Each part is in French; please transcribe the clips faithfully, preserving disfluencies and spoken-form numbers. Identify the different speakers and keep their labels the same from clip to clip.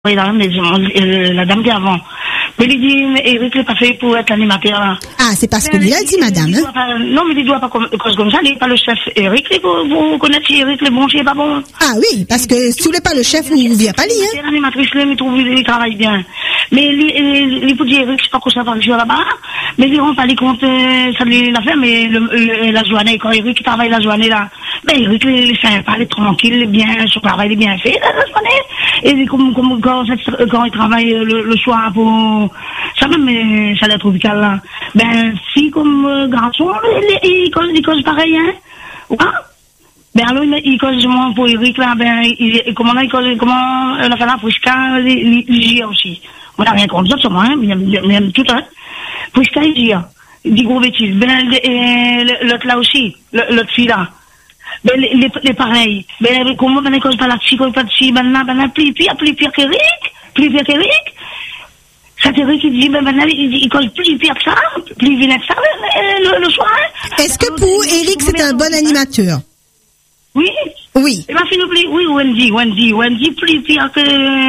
Speaker 1: Oui, la, la dame d'avant. Mais il dit, Eric n'est pas fait pour être animateur. Là.
Speaker 2: Ah, c'est parce que lui a dit, madame. Hein?
Speaker 1: Pas, non, mais il ne doit pas comme, comme ça, il n'est pas le chef Eric. Vous, vous connaissez si Eric, le bon, c'est pas bon.
Speaker 2: Ah oui, parce que si vous n'êtes pas le chef, vous ne vient pas lire.
Speaker 1: Hein? L'animatrice, il trouve qu'il travaille bien. Mais il faut dire Eric, je ne sais pas quoi ça va jouer là-bas. Mais il ne rend pas les comptes, ça l'a fait, mais le, le, la journée, quand Eric travaille la journée là, ben Eric, il est sympa, il est tranquille, il est bien, son travail est bien fait, la journée. Et comme, comme quand, quand il travaille le, le soir pour, ça même, ça l'air tropical là. Ben, si, comme euh, garçon, il, il, il, cause, il cause pareil, hein. Ouais. Ben, alors, il, il cause moins pour Eric là, ben, il, comment là, il cause, comment, la femme là, Prisca, il, il gère aussi. On n'a rien contre ça, moi, hein, mais il aime tout, hein. Prisca, il gère. Il dit gros bêtises. Ben, l'autre là aussi, l'autre fille là. Ben, les, les, les pareils. Ben, comment, ben, il cause pas la fille, cause pas de fille, ben là, ben là, plus pire, plus pire qu'Eric, plus pire qu'Eric. C'est Eric qui dit, ben maintenant, il, il cause plus pire que ça, plus vilain que ça, le, le, le soir.
Speaker 2: Est-ce que pour Eric, c'est un bon animateur?
Speaker 1: Oui.
Speaker 2: Oui.
Speaker 1: Et ma fille nous plaît, oui, Wendy, Wendy, Wendy, plus pire que,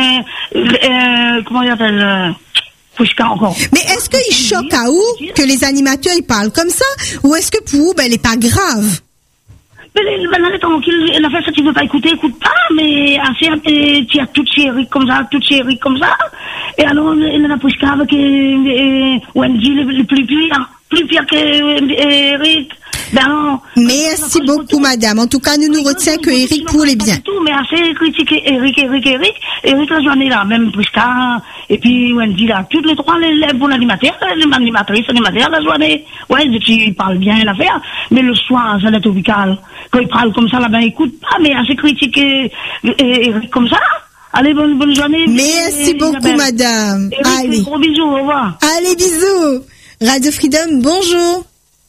Speaker 1: euh, comment il appelle, euh, Fouchka encore.
Speaker 2: Mais est-ce qu'il choque à où que les animateurs, ils parlent comme ça? Ou est-ce que pour vous, ben, elle n'est pas grave?
Speaker 1: Mais maintenant, elle est tranquille, elle a fait ça, tu veux pas écouter, écoute pas, mais assez, tu as toutes ces Eric comme ça, toutes ces Eric comme ça. Et alors, elle n'a pas avec euh, Wendy, le, le plus pire, plus pire que euh, Eric. Ben non.
Speaker 2: Merci beaucoup, madame. En tout cas, nous nous retient que Eric pour les biens.
Speaker 1: Tout, mais assez critiquer Eric, Eric, Eric. Eric, la journée là, même Prisca, et puis Wendy là, toutes les trois, les, les bons animateurs, les animatrices, animateurs, la journée. Ouais, ils parlent bien l'affaire, mais le soir, ça doit être vical. Quand ils parlent comme ça, là, ben, écoute pas, mais assez critiquer Eric comme ça. Allez, bonne, bonne journée.
Speaker 2: Merci et, beaucoup, Isabelle. Madame.
Speaker 1: Eric,
Speaker 2: allez.
Speaker 1: Gros bisous, au revoir.
Speaker 2: Allez, bisous. Radio Freedom, bonjour.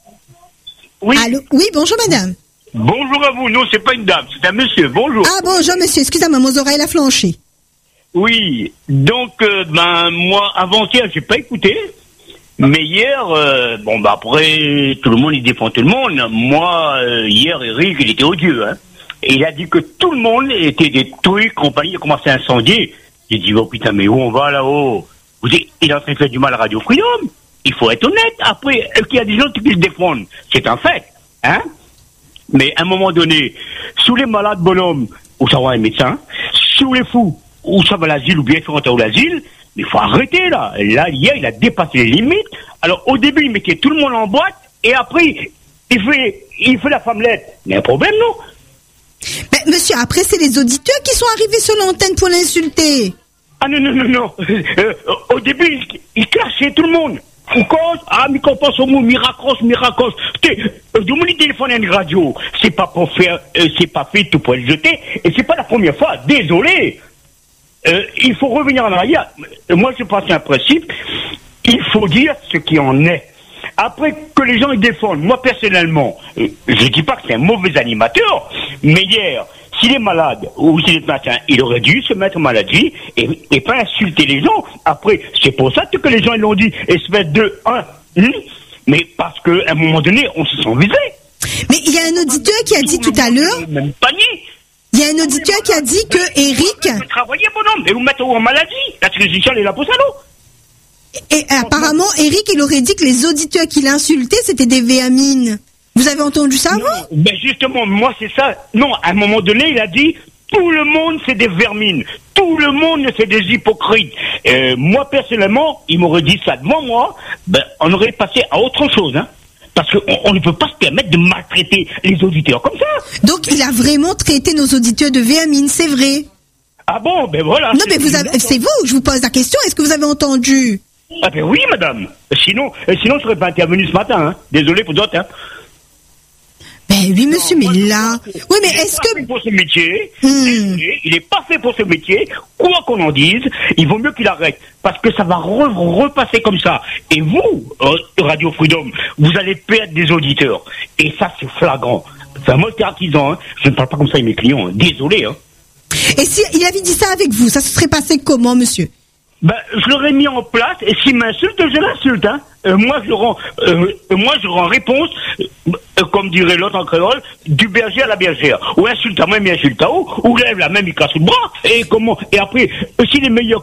Speaker 3: Oui.
Speaker 2: Allô? Oui, bonjour, madame.
Speaker 3: Bonjour à vous. Non, c'est pas une dame, c'est un monsieur. Bonjour.
Speaker 2: Ah, bonjour, monsieur. Excusez-moi, mon oreille a flanché.
Speaker 3: Oui. Donc, euh, ben, moi, avant-hier, j'ai pas écouté. Mais hier, euh, bon, bah, après, tout le monde, il défend tout le monde. Moi, euh, hier, Eric, il était odieux, hein. Et il a dit que tout le monde était détruit, compagnie, il a commencé à incendier. J'ai dit, oh putain, mais où on va là-haut? Vous dites, il est en train de faire du mal à Radio Freedom. Il faut être honnête. Après, qu'il y a des gens qui le défendent, c'est un fait, hein. Mais à un moment donné, sous les malades bonhommes, où ça va un médecin, sous les fous, où ça va l'asile, ou bien il faut rentrer au l'asile, mais il faut arrêter là. Là, hier, il a dépassé les limites. Alors, au début, il mettait tout le monde en boîte, et après, il fait, il fait la femmelette. Il y a un problème, non?
Speaker 2: Ben, monsieur, après, c'est les auditeurs qui sont arrivés sur l'antenne pour l'insulter.
Speaker 3: Ah non, non, non, non. Euh, au début, il, il clashait tout le monde. Foucault, ah, mais qu'on pense au mot miracos, miracos. Du monde, il téléphone à une radio. C'est pas pour faire, euh, c'est pas fait tout pour le jeter. Et c'est pas la première fois. Désolé. Euh, il faut revenir en arrière. Moi, je pense à un principe. Il faut dire ce qui en est. Après que les gens ils défendent, moi personnellement, je dis pas que c'est un mauvais animateur, mais hier, s'il est malade ou s'il est matin, il aurait dû se mettre en maladie et, et pas insulter les gens. Après, c'est pour ça que les gens ils l'ont dit, espèce de un, hum, mais parce qu'à un moment donné, on se sent visé.
Speaker 2: Mais il y a un auditeur qui a dit tout à l'heure.
Speaker 3: Même panier.
Speaker 2: Il y a un auditeur qui a dit que Eric.
Speaker 3: Vous travaillez, bonhomme, et vous mettez en maladie. La télévision est là pour ça, non?
Speaker 2: Et apparemment, Eric, il aurait dit que les auditeurs qu'il insultait, c'était des véamines. Vous avez entendu ça, vous?
Speaker 3: Ben justement, moi, c'est ça. Non, à un moment donné, il a dit, tout le monde, c'est des vermines. Tout le monde, c'est des hypocrites. Euh, moi, personnellement, il m'aurait dit ça devant moi, ben, on aurait passé à autre chose, hein. Parce qu'on on ne peut pas se permettre de maltraiter les auditeurs comme ça.
Speaker 2: Donc, il a vraiment traité nos auditeurs de véamines, c'est vrai?
Speaker 3: Ah bon, ben voilà.
Speaker 2: Non, mais vous avez, c'est vous, je vous pose la question, est-ce que vous avez entendu?
Speaker 3: Ah ben oui, madame. Sinon, sinon je serais pas intervenu ce matin. Hein. Désolé pour d'autres. Hein.
Speaker 2: Ben oui, monsieur, non, mais là... Oui, mais est-ce que...
Speaker 3: Il n'est pas fait pour ce métier.
Speaker 2: Hmm.
Speaker 3: Il n'est pas fait pour ce métier. Quoi qu'on en dise, il vaut mieux qu'il arrête. Parce que ça va re- repasser comme ça. Et vous, euh, Radio Freedom, vous allez perdre des auditeurs. Et ça, c'est flagrant. Enfin, moi, j'étais artisan. Hein. Je ne parle pas comme ça avec mes clients. Hein. Désolé. Hein.
Speaker 2: Et si il avait dit ça avec vous, ça se serait passé comment, monsieur?
Speaker 3: Ben, je l'aurais mis en place, et s'il m'insulte, je l'insulte, hein. euh, moi je rends, euh, moi je rends réponse, euh, comme dirait l'autre en créole, du berger à la bergère. Ou insulte à moi, mais insulte à où, ou lève la même, il casse le bras, et comment, et après, si les meilleurs